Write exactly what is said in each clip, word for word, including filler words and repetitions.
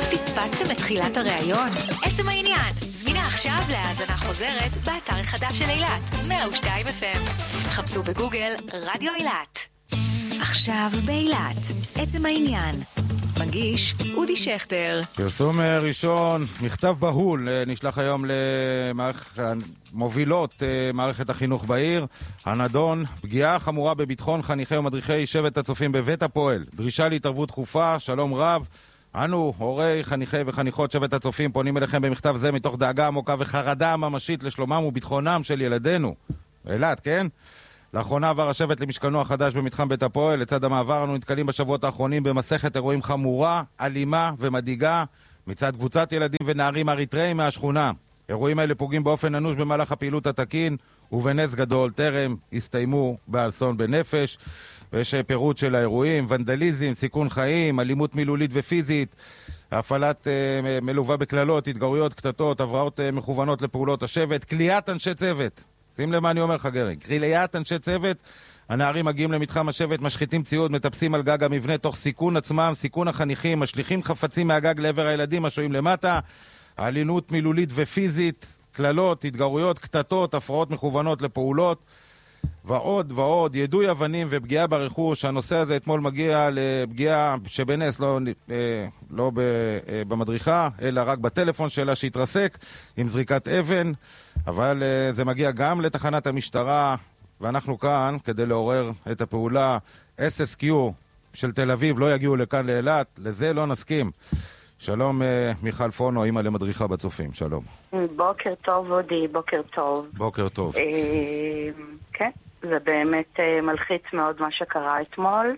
פספסתם את תחילת הראיון? עצם העניין, זמינה עכשיו להאזנה חוזרת באתר החדש של אילת, מאה ושתיים אף אם. חפשו בגוגל רדיו אילת. עכשיו באילת, עצם העניין. מגיש אודי שכטר. פרסום ראשון, מכתב בהול, נשלח היום למובילות מערכת החינוך בעיר. הנדון, פגיעה חמורה בביטחון חניכי ומדריכי שבט הצופים בבית הפועל. דרישה להתערבות דחופה, שלום רב. אנו, הורי חניכי וחניכות שבט הצופים, פונים אליכם במכתב זה מתוך דאגה עמוקה וחרדה ממשית לשלומם וביטחונם של ילדינו. אילת, כן? לאחרונה עבר השבט למשכנו החדש במתחם בית הפועל. לצד המעבר אנו נתקלים בשבועות האחרונים במסכת אירועים חמורה, אלימה ומדאיגה מצד קבוצת ילדים ונערים אריתראים מהשכונה. אירועים האלה פוגעים באופן אנוש במהלך הפעילות התקין, ובנס גדול טרם הסתיימו באסון בנפש. ויש פירוט של האירועים: ונדליזם, סיכון חיים, אלימות מילולית ופיזית, הפעלת אה, מלווה בכללות, התגרויות, קטטות, הבראות אה, מכוונות לפעולות השבט, קליעת אנשי צוות. שים למה אני אומר לך גרי, קליעת אנשי צוות. הנערים מגיעים למתחם השבט, משחיתים ציוד, מטפסים על גג המבנה תוך סיכון עצמם, סיכון החניכים, משליכים חפצים מהגג לעבר הילדים השוהים למטה, אלימות מילולית ופיזית, כללות, התגרויות, קטטות, הפרעות מכוונות לפעולות, ועוד ועוד, ידוי אבנים ופגיעה ברכוש. הנושא הזה אתמול מגיע לפגיעה שבנס לא, לא במדריכה, אלא רק בטלפון שלה שהתרסק עם זריקת אבן, אבל זה מגיע גם לתחנת המשטרה, ואנחנו כאן כדי לעורר את הפעולה. אס אס קיו של תל אביב לא יגיעו לכאן לאילת, לזה לא נסכים. שלום מיכל פונו, אמא למדריכה בצופים, שלום. בוקר טוב אודי, בוקר טוב. בוקר טוב. כן, זה באמת מלחיץ מאוד מה שקרה אתמול.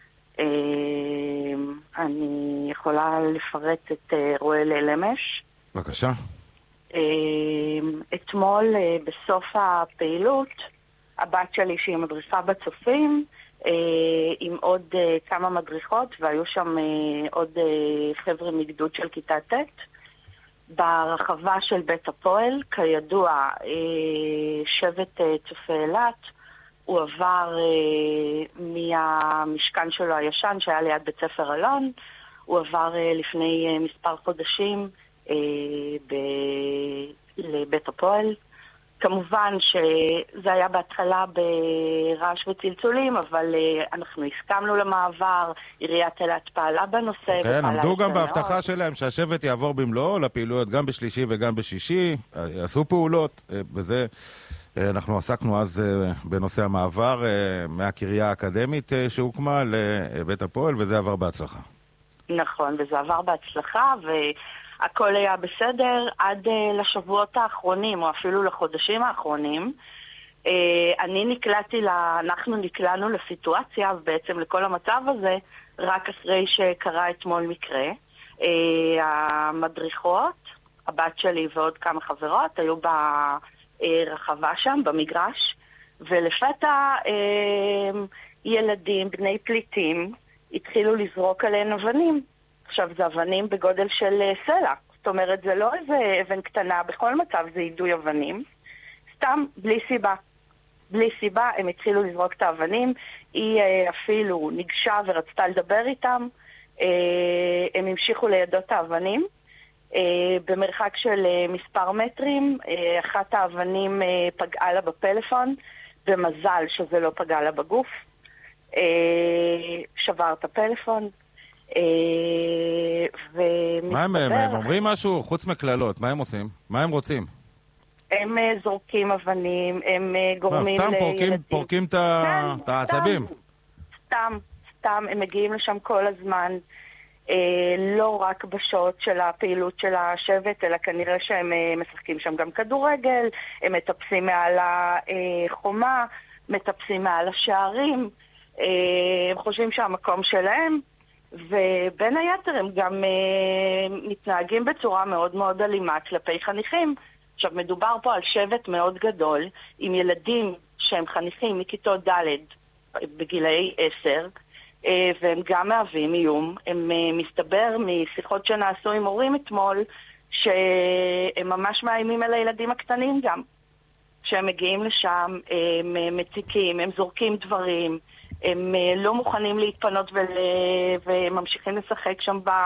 אני יכולה לפרט את אירועי ליל אמש. בבקשה. אתמול בסוף הפעילות, הבת שלי שהיא מדריכה בצופים, עם עוד כמה מדריכות, והיו שם עוד חבר'ה מגדוד של כיתה ט' ברחבה של בית הפועל. כידוע, שבט צופי אילת הוא עבר מהמשכן שלו הישן שהיה ליד בית ספר אלון, הוא עבר לפני מספר חודשים לבית הפועל. כמובן שזה היה בהתחלה ברעש וצלצולים, אבל אנחנו הסכמנו למעבר, עיריית אילת פעלה בנושא. כן, עמדו גם בהבטחה שלהם שהשבט יעבור במלואו לפעילויות גם בשלישי וגם בשישי, עשו פעולות, וזה אנחנו עסקנו אז בנושא המעבר מהקריה האקדמית שהוקמה לבית הפועל, וזה עבר בהצלחה. נכון, וזה עבר בהצלחה, ו... הכל היה בסדר עד uh, לשבועות האחרונים, או אפילו לחודשים האחרונים. Uh, אני נקלעתי, לה, אנחנו נקלענו לסיטואציה, ובעצם לכל המצב הזה, רק אחרי שקרה אתמול מקרה. Uh, המדריכות, הבת שלי ועוד כמה חברות, היו ברחבה שם, במגרש, ולפתע uh, ילדים, בני פליטים, התחילו לזרוק עליהן אבנים. עכשיו, זה אבנים בגודל של סלע. זאת אומרת, זה לא איזה אבן קטנה, בכל מצב זה יידוי אבנים. סתם, בלי סיבה. בלי סיבה, הם התחילו לזרוק את האבנים. היא אפילו ניגשה ורצתה לדבר איתם. הם המשיכו לידות את האבנים. במרחק של מספר מטרים, אחת האבנים פגעה לה בפלאפון, ומזל שזה לא פגע לה בגוף. שבר את הפלאפון. מה הם, הם אומרים משהו חוץ מכללות? מה הם עושים? מה הם רוצים? הם זורקים אבנים, הם גורמים לילדים. סתם פורקים את העצבים? סתם, סתם, הם מגיעים לשם כל הזמן, לא רק בשעות של הפעילות של השבט, אלא כנראה שהם משחקים שם גם כדורגל, הם מטפסים מעל החומה, מטפסים מעל השערים, הם חושבים שהמקום שלהם, ובין היתר הם גם uh, מתנהגים בצורה מאוד מאוד אלימה כלפי חניכים. עכשיו, מדובר פה על שבט מאוד גדול, עם ילדים שהם חניכים מכיתות ד' בגילאי עשר, uh, והם גם מהווים איום. הם uh, מסתבר משיחות שנעשו עם הורים אתמול, שהם ממש מאיימים על הילדים הקטנים גם. כשהם מגיעים לשם, הם מציקים, הם זורקים דברים, הם לא מוכנים להתפנות ול... וממשיכים לשחק שם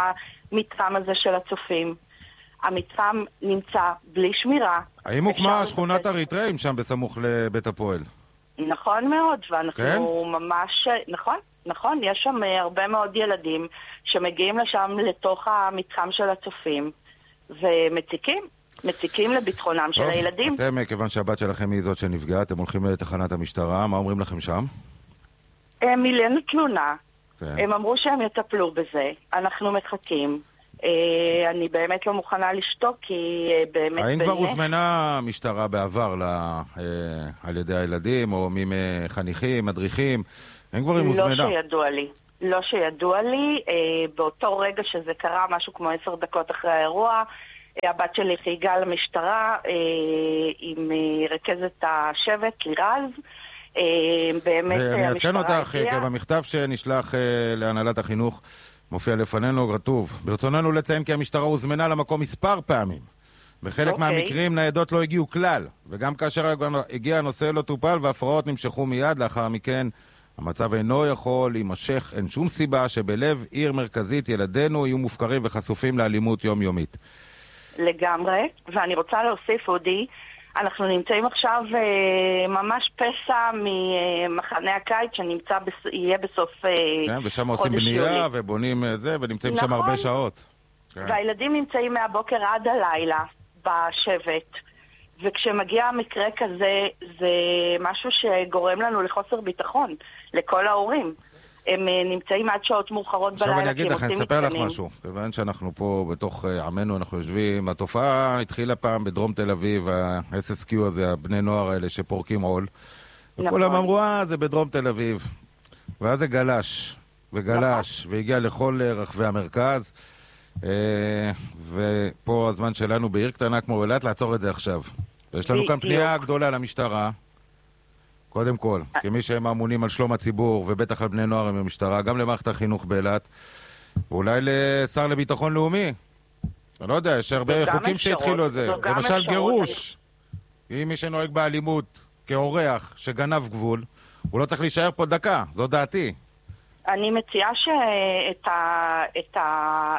המתחם הזה של הצופים. המתחם נמצא בלי שמירה. האם הוקמה שכונת אריתראים שם בסמוך לבית הפועל? נכון מאוד, ואנחנו כן? ממש, נכון, נכון, יש שם הרבה מאוד ילדים שמגיעים לשם לתוך המתחם של הצופים, ומציקים, מציקים לביטחונם של טוב, הילדים. אתם, כיוון שהבת שלכם היא זאת שנפגעה, אתם הולכים לתחנת המשטרה, מה אומרים לכם שם? הם מילאנו תלונה, כן. הם אמרו שהם יטפלו בזה, אנחנו מחכים. אני באמת לא מוכנה לשתוק, כי באמת... האם כבר הוזמנה משטרה בעבר על ידי הילדים, או מי מחניכים, מדריכים? האם כבר היא מוזמנה? לא שידוע לי. לא שידוע לי. באותו רגע שזה קרה, משהו כמו עשר דקות אחרי האירוע, הבת שלי חייגה למשטרה עם רכזת השבט, לירז. באמת אני אעדכן אותך, הגיעה. במכתב שנשלח להנהלת החינוך, מופיע לפנינו, כתוב, ברצוננו לציין כי המשטרה הוזמנה למקום מספר פעמים. בחלק okay. מהמקרים ניידות לא הגיעו כלל, וגם כאשר הגיע הנושא לא טופל והפרעות נמשכו מיד, לאחר מכן המצב אינו יכול להימשך, אין שום סיבה שבלב עיר מרכזית ילדינו יהיו מופקרים וחשופים לאלימות יומיומית. לגמרי, ואני רוצה להוסיף, אודי, אנחנו נמצאים עכשיו אה, ממש פסע ממחנה הקיץ שנמצא, בס... יהיה בסוף אה, כן, ושם עושים בנייה ובונים זה, ונמצאים נכון. שם הרבה שעות. כן. והילדים נמצאים מהבוקר עד הלילה בשבט, וכשמגיע המקרה כזה, זה משהו שגורם לנו לחוסר ביטחון, לכל ההורים. הם נמצאים עד שעות מאוחרות בלילה. עכשיו אני אגיד לך, אני אספר לך משהו. כיוון שאנחנו פה בתוך עמנו, אנחנו יושבים, התופעה התחילה פעם בדרום תל אביב, ה-אס אס קיו הזה, הבני נוער האלה שפורקים עול. וכולם אמרו, אה, זה בדרום תל אביב. ואז זה גלש, וגלש, והגיע לכל רחבי המרכז. ופה הזמן שלנו בעיר קטנה כמו אילת לעצור את זה עכשיו. ויש לנו כאן פנייה גדולה למשטרה. קודם כל, כמי שהם אמונים על שלום הציבור, ובטח על בני נוער עם המשטרה, גם למערכת החינוך באילת, ואולי לשר לביטחון לאומי. אני לא יודע, יש הרבה חוקים שהתחילו את זה. למשל גירוש. אם מי שנוהג באלימות כאורח שגנב גבול, הוא לא צריך להישאר פה דקה, זו דעתי. אני מציעה שאת ה... את ה...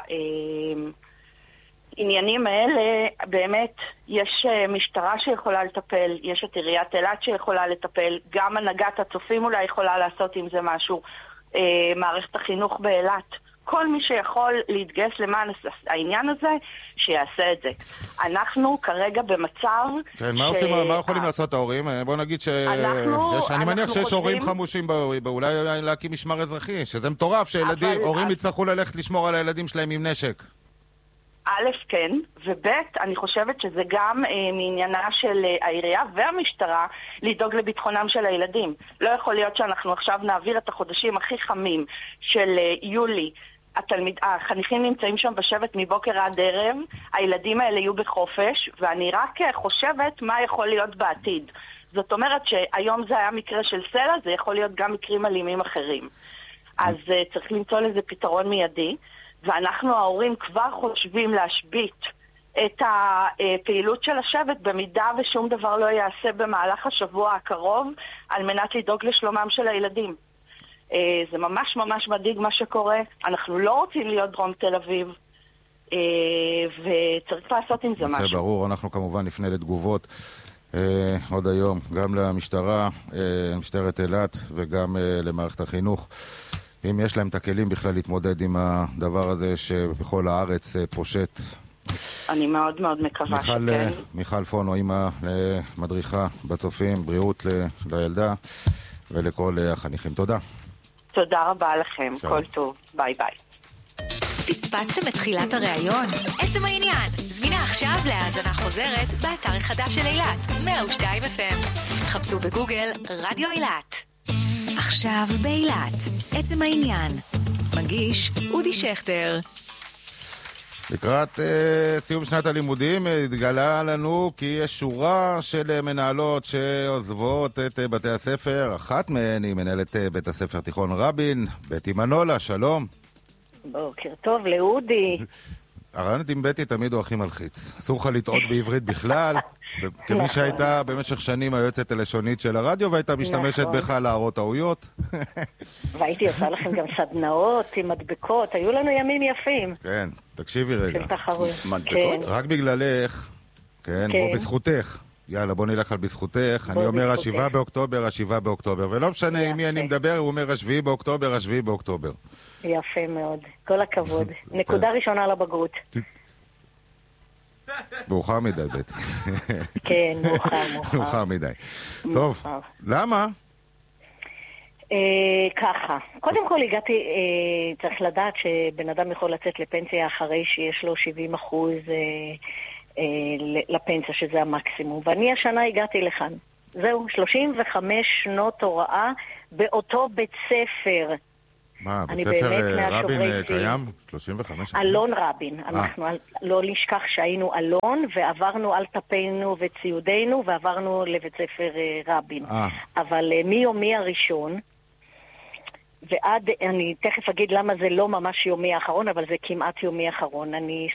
עניינים האלה, באמת, יש משטרה שיכולה לטפל, יש את עיריית אילת שיכולה לטפל, גם הנהגת הצופים אולי יכולה לעשות עם זה משהו, אה, מערכת החינוך באילת. כל מי שיכול להתגייס למען העניין הזה, שיעשה את זה. אנחנו כרגע במצב... כן, מה, ש... עושים, מה יכולים לעשות ההורים? בוא נגיד ש... אנחנו, יש, אני מניח שיש הורים רוצים... חמושים, אולי להקים משמר אזרחי, שזה מטורף שילדים, אבל... הורים יצטרכו ללכת לשמור על הילדים שלהם עם נשק. א', כן, וב', אני חושבת שזה גם אה, מעניינה של אה, העירייה והמשטרה לדאוג לביטחונם של הילדים. לא יכול להיות שאנחנו עכשיו נעביר את החודשים הכי חמים של אה, יולי. התלמיד, החניכים נמצאים שם בשבט מבוקר עד ערב, הילדים האלה יהיו בחופש, ואני רק אה, חושבת מה יכול להיות בעתיד. זאת אומרת שהיום זה היה מקרה של סלע, זה יכול להיות גם מקרים אלימים אחרים. אז אה, צריך למצוא לזה פתרון מיידי. ואנחנו ההורים כבר חושבים להשבית את הפעילות של השבט במידה ושום דבר לא יעשה במהלך השבוע הקרוב על מנת לדאוג לשלומם של הילדים. זה ממש ממש מדאיג מה שקורה. אנחנו לא רוצים להיות דרום תל אביב וצריך לעשות עם זה משהו. זה ברור, אנחנו כמובן נפנה לתגובות עוד היום גם למשטרה, משטרת אילת וגם למערכת החינוך. אם יש להם את הכלים בכלל להתמודד עם הדבר הזה שבכל הארץ פושט. אני מאוד מאוד מקווה מיכל, שכן. מיכל פונו, אמא מדריכה בצופים, בריאות ל, לילדה ולכל החניכים. תודה. תודה רבה לכם, שלום. כל טוב, ביי ביי. פספסתם את תחילת הראיון? עצם העניין, זמינה עכשיו להאזנה חוזרת באתר החדש של אילת, מאה ושתיים אף אם. חפשו בגוגל רדיו אילת. עכשיו באילת, עצם העניין. מגיש אודי שכטר. לקראת uh, סיום שנת הלימודים התגלה לנו כי יש שורה של מנהלות שעוזבות את uh, בתי הספר. אחת מהן היא מנהלת uh, בית הספר תיכון רבין, בטי מנולה, שלום. בוקר טוב לאודי. הרעיונות עם בטי תמיד הוא הכי מלחיץ. אסור לך לטעות בעברית בכלל, כמי שהייתה במשך שנים היועצת הלשונית של הרדיו, והייתה משתמשת בך להראות טעויות. והייתי עושה לכם גם סדנאות עם מדבקות, היו לנו ימים יפים. כן, תקשיבי רגע. מדבקות? רק בגללך, כן, בוא בזכותך. יאללה, בוא נלך על בזכותך. אני אומר השבעה באוקטובר, השבעה באוקטובר. ולא משנה עם מי אני מדבר, הוא אומר השביעי באוקטובר, השביעי באוקטובר. יפה מאוד. כל הכבוד. נקודה ראשונה לבגרות. מאוחר מדי, בטי. כן, מאוחר, מאוחר. מאוחר מדי. טוב, למה? ככה. קודם כל הגעתי, צריך לדעת שבן אדם יכול לצאת לפנסיה אחרי שיש לו שבעים אחוז לפנסיה, שזה המקסימום. ואני השנה הגעתי לכאן. זהו, שלושים וחמש שנות הוראה באותו בית ספר. מה, בית ספר רבין קיים? שלושים וחמש? אלון רבין. אנחנו לא נשכח שהיינו אלון, ועברנו על טפנו וציודנו, ועברנו לבית ספר רבין. אבל מיומי הראשון, ועד, אני תכף אגיד למה זה לא ממש יומי האחרון, אבל זה כמעט יומי האחרון. אני